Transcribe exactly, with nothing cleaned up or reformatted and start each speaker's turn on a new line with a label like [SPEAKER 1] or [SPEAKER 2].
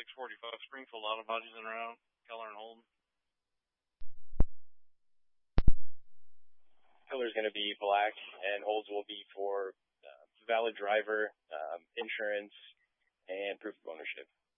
[SPEAKER 1] six forty-five Springfield Auto Bodies in around Keller and Holden.
[SPEAKER 2] Color's going to be black, and holds will be for uh, valid driver, um, insurance, and proof of ownership.